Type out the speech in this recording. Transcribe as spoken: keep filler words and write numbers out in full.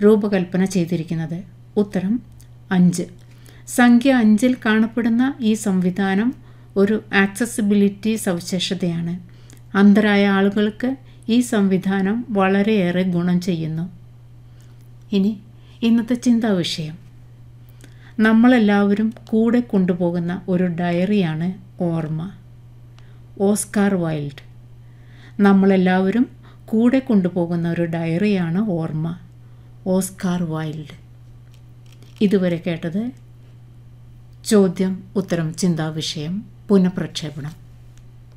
രൂപകൽപ്പന ചെയ്തിരിക്കുന്നത്? ഉത്തരം അഞ്ച്. സംഖ്യ അഞ്ചിൽ കാണപ്പെടുന്ന ഈ സംവിധാനം ഒരു ആക്സസിബിലിറ്റി സവിശേഷതയാണ്. അന്ധരായ ആളുകൾക്ക് ഈ സംവിധാനം വളരെയേറെ ഗുണം ചെയ്യുന്നു. ഇനി ഇന്നത്തെ ചിന്താ വിഷയം. നമ്മളെല്ലാവരും കൂടെ കൊണ്ടുപോകുന്ന ഒരു ഡയറിയാണ് ഓർമ്മ. Oscar wild. നമ്മളെല്ലാവരും കൂടെ കൊണ്ടുപോകുന്ന ഒരു ഡയറിയാണ് ഓർമ്മ. Oscar wild. ഇതുവരെ കേട്ടത് ചോദ്യം ഉത്തരം ചിന്താവിഷയം പുനഃപ്രക്ഷേപണം.